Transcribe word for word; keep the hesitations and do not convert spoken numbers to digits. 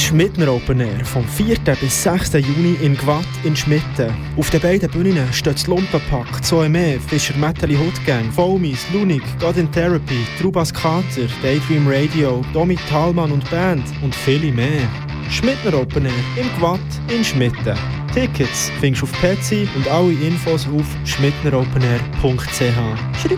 Schmidtner Open Air vom vierten bis sechsten Juni in Gwatt in Schmitten. Auf den beiden Bühnen steht das Lumpenpack, Zoeme, Fischer Metalli Hoodgang, Foamies, Lunik, God in Therapy, Trubas Kater, Daydream Radio, Domi Thalmann und Band und viele mehr. Schmidtner Open Air in Gwatt in Schmitten. Tickets findest du auf Petsy und alle Infos auf schmidtneropenair punkt c h.